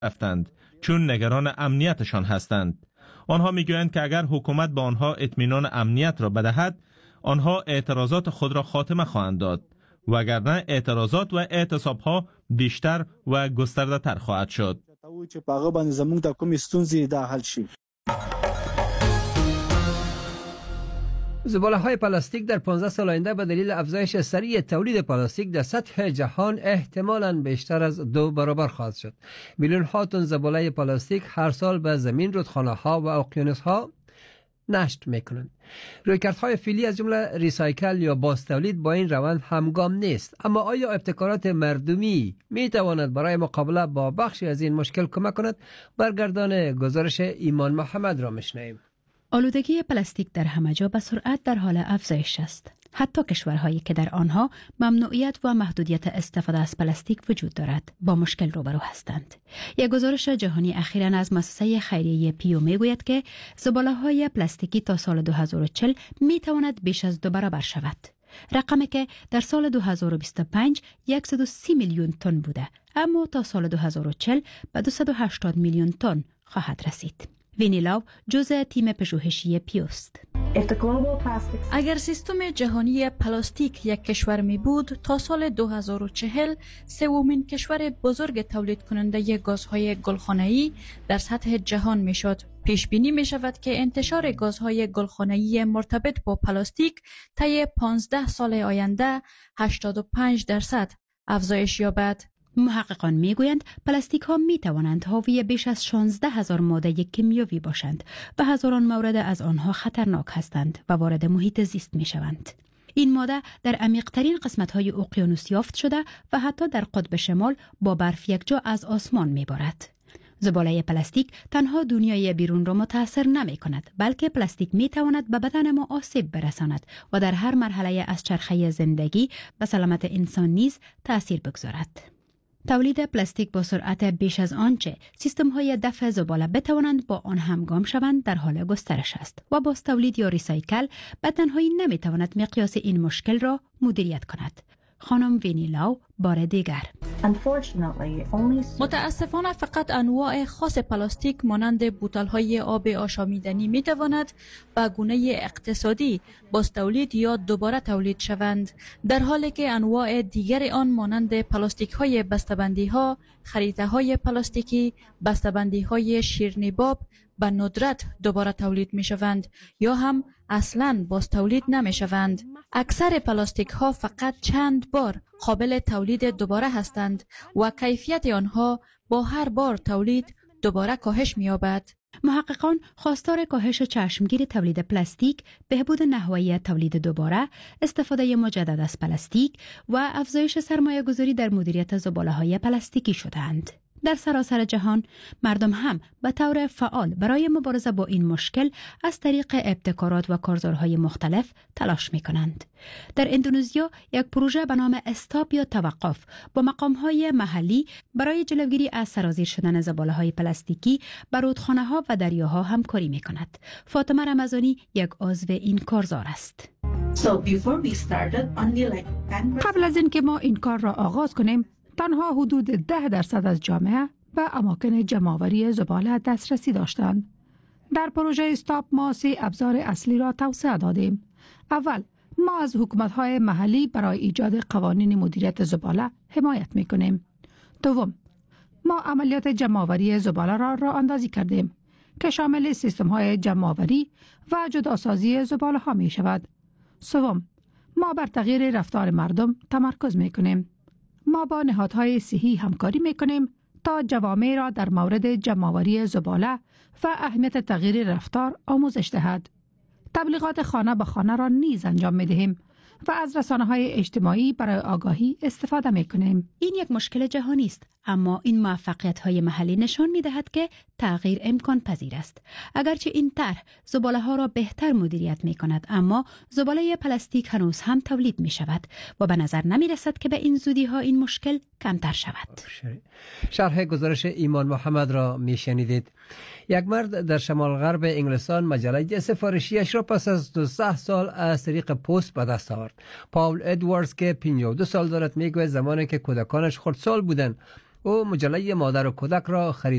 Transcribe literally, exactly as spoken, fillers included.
رفتند چون نگران امنیتشان هستند. آنها میگویند که اگر حکومت به آنها اطمینان امنیت را بدهد، آنها اعتراضات خود را خاتمه خواهند داد، وگرنه اعتراضات و اعتصابها بیشتر و گسترده تر خواهد شد. زباله‌های پلاستیک در پانزده سال آینده به دلیل افزایش سریع تولید پلاستیک در سطح جهان احتمالاً بیشتر از دو برابر خواهد شد. میلیون ها تن زباله پلاستیک هر سال به زمین، رودخانه‌ها و اقیانوس‌ها نشت میکنند. رویکردهای فعلی از جمله ریسایکل یا بازتولید با این روند همگام نیست. اما آیا ابتکارات مردمی می تواند برای مقابله با بخشی از این مشکل کمک کند؟ برگردان گزارش ایمان محمد را میشنویم. آلودگی پلاستیک در همه جا به سرعت در حال افزایش است. حتی کشورهایی که در آنها ممنوعیت و محدودیت استفاده از پلاستیک وجود دارد با مشکل روبرو هستند. یک گزارش جهانی اخیراً از مؤسسه خیریه پیو میگوید که زباله‌های پلاستیکی تا سال دو هزار و چهل می تواند بیش از دو برابر شود. رقمی که در سال دو هزار و بیست و پنج صد و سی میلیون تن بوده، اما تا سال دو هزار و چهل به دویست و هشتاد میلیون تن خواهد رسید. وینی لاو جزء تیم پژوهشی پیوست. اگر سیستم جهانی پلاستیک یک کشور می بود، تا سال دو هزار و چهل سومین کشور بزرگ تولید کننده گازهای گلخانه‌ای در سطح جهان می شد. پیش بینی می شود که انتشار گازهای گلخانه‌ای مرتبط با پلاستیک طی پانزده سال آینده هشتاد و پنج درصد افزایش یابد. محققان میگویند پلاستیک ها می توانند حاوی بیش از شانزده هزار ماده کیمیایی باشند و هزاران مورد از آنها خطرناک هستند و وارد محیط زیست می شوند. این ماده در عمیق‌ترین قسمت‌های اقیانوس یافت شده و حتی در قطب شمال با برف یکجا از آسمان میبارد. زباله پلاستیک تنها دنیای بیرون را متاثر نمی کند، بلکه پلاستیک می تواند به بدن ما آسیب برساند و در هر مرحله از چرخه زندگی به سلامت انسان نیز تأثیر بگذارد. تولید پلاستیک با سرعت بیش از آنچه سیستم‌های دفع زباله بتوانند با آن همگام شوند در حال گسترش است و با تولید یا ریسایکل به تنهایی نمی‌تواند مقیاس این مشکل را مدیریت کند. خانم وینی لاو بار دیگر: متاسفانه فقط انواع خاص پلاستیک مانند بوتل‌های آب آشامیدنی می‌تواند به گونه اقتصادی باز تولید یا دوباره تولید شوند، در حالی که انواع دیگر آن مانند پلاستیک‌های بسته‌بندی‌ها، خریطه‌های پلاستیکی، بسته‌بندی‌های شیرینی باب به ندرت دوباره تولید می‌شوند یا هم اصلاً باز تولید نمی‌شوند. اکثر پلاستیک ها فقط چند بار قابل تولید دوباره هستند و کیفیت آنها با هر بار تولید دوباره کاهش می‌یابد. محققان خواستار کاهش چشمگیر تولید پلاستیک، بهبود نحوه تولید دوباره، استفاده مجدد از پلاستیک و افزایش سرمایه گذاری در مدیریت زباله‌های پلاستیکی شدند. در سراسر جهان مردم هم به طور فعال برای مبارزه با این مشکل از طریق ابتکارات و کارزارهای مختلف تلاش می کنند. در اندونزیا یک پروژه به نام استاپ یا توقف با مقامهای محلی برای جلوگیری از سرازیر شدن زباله‌های پلاستیکی به رودخانه‌ها و دریاها همکاری می کند. فاطمه رمضانی یک عضو این کارزار است. قبل از اینکه ما این کار را آغاز کنیم، تنها حدود ده درصد از جامعه به اماکن جمع‌آوری زباله دسترسی داشتند. در پروژه استاپ ما سه ابزار اصلی را توسعه دادیم. اول، ما از حکومت‌های محلی برای ایجاد قوانین مدیریت زباله حمایت می‌کنیم. دوم، ما عملیات جمع‌آوری زباله را راه اندازی کردیم که شامل سیستم‌های جمع‌آوری و جداسازی زباله‌ها می‌شود. سوم، ما بر تغییر رفتار مردم تمرکز می‌کنیم. ما با نهادهای صحی همکاری میکنیم تا جوامع را در مورد جمع‌آوری زباله و اهمیت تغییر رفتار آموزش دهد. تبلیغات خانه به خانه را نیز انجام میدهیم و از رسانه‌های اجتماعی برای آگاهی استفاده میکنیم. این یک مشکل جهانی است، اما این موفقیت‌های محلی نشان می‌دهد که تغییر امکان پذیر است. اگرچه این طرح زباله‌ها را بهتر مدیریت می‌کند، اما زباله پلاستیک هنوز هم تولید می‌شود و به نظر نمی‌رسد که به این زودی‌ها این مشکل کمتر شود. شرح گزارش ایمان محمد را می‌شنیدید. یک مرد در شمال غرب انگلستان مجله سفارشیش را پس از دوازده سال از طریق پست به دست آورد. پاول ادواردز که پنجاه و دو سال دارد میگوید زمانی که کودکانش خردسال بودند او مجله مادر و کودک را خرید